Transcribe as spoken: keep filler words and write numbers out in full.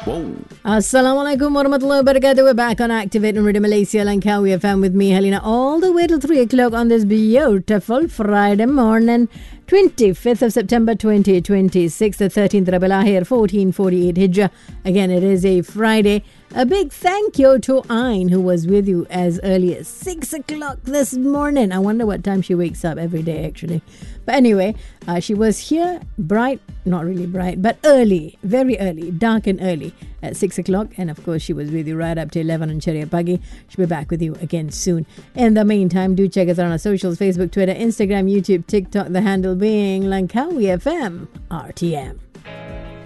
Whoa. Assalamualaikum warahmatullahi wabarakatuh. We're back on Activate and Radio Malaysia Langkawi F M with me, Helena, all the way till three o'clock on this beautiful Friday morning, twenty-fifth of September twenty twenty-six, the thirteenth Rabiul Akhir, fourteen forty-eight Hijrah. Again, it is a Friday. A big thank you to Ain, who was with you as early as six o'clock this morning. I wonder what time she wakes up every day, actually. But anyway, uh, she was here bright, not really bright, but early, very early, dark and early at six o'clock. And of course, she was with you right up to eleven on Ceria Pagi. She'll be back with you again soon. In the meantime, do check us out on our socials, Facebook, Twitter, Instagram, YouTube, TikTok, the handle being Langkawi F M R T M.